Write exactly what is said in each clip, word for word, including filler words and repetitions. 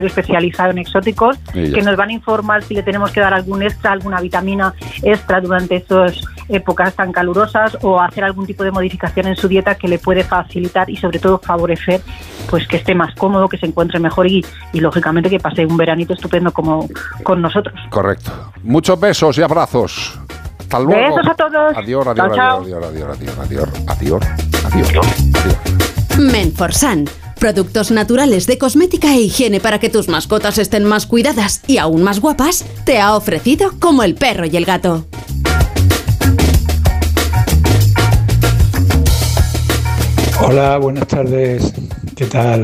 especializado en exóticos que nos van a informar si le tenemos que dar algún extra, alguna vitamina extra durante estas épocas tan calurosas o hacer algún tipo de modificación en su dieta que le puede facilitar y sobre todo favorecer pues que esté más cómodo, que se encuentre mejor y, y lógicamente que pase un veranito estupendo como con nosotros. Correcto. Muchos besos y abrazos. Hasta luego. Besos a todos. Adiós, adiós, chao, chao. adiós, adiós, adiós, adiós, adiós, adiós, adiós, adiós. Menforsan. Productos naturales de cosmética e higiene para que tus mascotas estén más cuidadas y aún más guapas, te ha ofrecido Como el perro y el gato. Hola, buenas tardes. ¿Qué tal?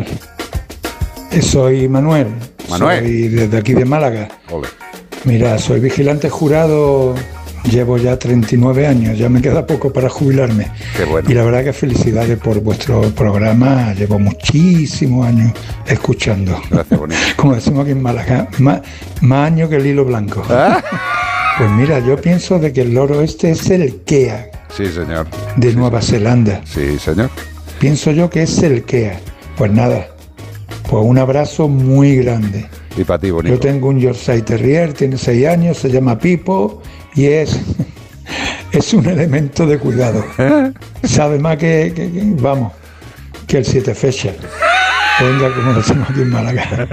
Soy Manuel. Manuel. Soy desde aquí de Málaga. Ole. Mira, soy vigilante jurado. Llevo ya treinta y nueve años, ya me queda poco para jubilarme. Qué bueno. Y la verdad que felicidades por vuestro programa, llevo muchísimos años escuchando. Gracias, bonito. Como decimos aquí en Málaga, más, más años que el hilo blanco. ¿Ah? Pues mira, yo pienso de que el loro este es el Kea. Sí, señor. De sí, Nueva sí. Zelanda. Sí, señor. Pienso yo que es el Kea. Pues nada, pues un abrazo muy grande. Y para ti, bonito. Yo tengo un Yorkshire Terrier, tiene seis años, se llama Pipo y es, es un elemento de cuidado. Sabe más que, que, que vamos, que el siete fechas. Venga, como decimos aquí en Málaga.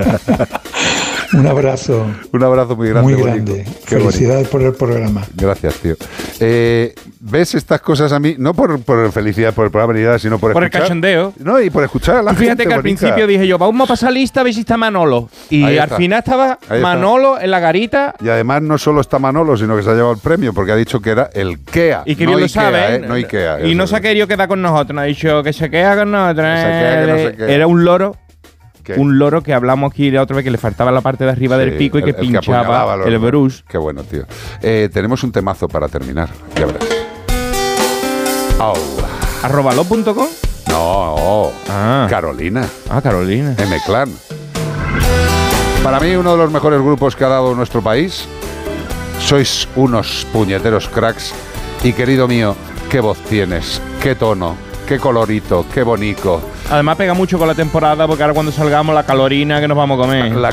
Un abrazo. Un abrazo muy grande. Muy grande. Qué Felicidades bonito. por el programa. Gracias, tío. Eh, ¿Ves estas cosas a mí? No por, por felicidad por el programa ni nada, sino por, Por el escuchar. cachondeo. No, y por escuchar a la Tú fíjate gente que al bonita. principio dije yo, vamos a pasar lista a ver si está Manolo. Y Ahí al está. final estaba Ahí está. Manolo en la garita. Y además no solo está Manolo, sino que se ha llevado el premio porque ha dicho que era el Kea. Y que no bien lo Ikea, sabe. ¿eh? No Ikea. Y eso no es. se ha querido quedar con nosotros. Nos ha dicho que se queda con nosotros. Que se queda, que no se queda. Era un loro. ¿Qué? Un loro que hablamos aquí la otra vez que le faltaba la parte de arriba Sí, del pico y que el- el que pinchaba apuñalaba los- el brush. Qué bueno, tío. Eh, tenemos un temazo para terminar. Ya verás. Oh. Arrobalo punto com. No, Ah. Carolina. Ah, Carolina. M-Clan. Para mí, uno de los mejores grupos que ha dado nuestro país. Sois unos puñeteros cracks. Y querido mío, qué voz tienes, qué tono, qué colorito, qué bonito. Además pega mucho con la temporada porque ahora cuando salgamos la calorina que nos vamos a comer. La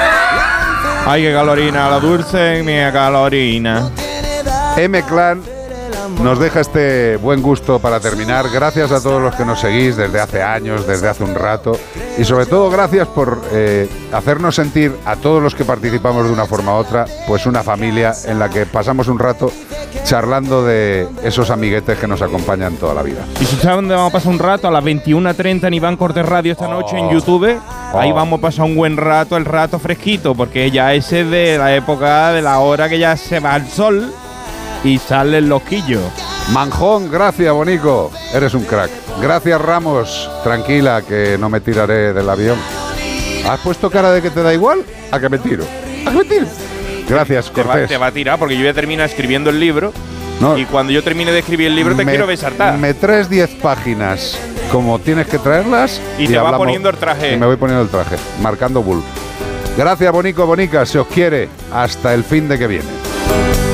Ay, qué calorina, la dulce, mi calorina. M-Clan nos deja este buen gusto para terminar. Gracias a todos los que nos seguís desde hace años, desde hace un rato. Y sobre todo gracias por eh, hacernos sentir a todos los que participamos de una forma u otra, pues una familia en la que pasamos un rato charlando de esos amiguetes que nos acompañan toda la vida. ¿Y si sabes dónde vamos a pasar un rato? A las veintiuna treinta en Iván Cortés Radio esta noche en YouTube. Oh. Ahí vamos a pasar un buen rato, el rato fresquito, porque ya ese es de la época de la hora que ya se va el sol y salen los quillos. Manjón, gracias, Bonico. Eres un crack. Gracias, Ramos. Tranquila, que no me tiraré del avión. ¿Has puesto cara de que te da igual? ¿A que me tiro? ¿A que me tiro? Gracias, Te va, Cortés. te va a tirar porque yo voy a terminar escribiendo el libro. No. Y cuando yo termine de escribir el libro te Me- quiero besartar. Me traes diez páginas como tienes que traerlas. Y te va hablamos- poniendo el traje. Y me voy poniendo el traje, marcando bull. Gracias, Bonico, Bonica. Se os quiere. Hasta el fin de que viene.